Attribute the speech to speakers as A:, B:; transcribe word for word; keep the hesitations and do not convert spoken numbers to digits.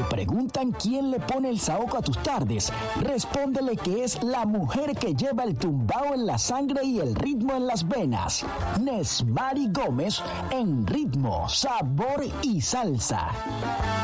A: preguntan quién le pone el saoco a tus tardes, respóndele que es la mujer que lleva el tumbao en la sangre y el ritmo en las venas. Nesmari Gómez en Ritmo, Sabor y Salsa.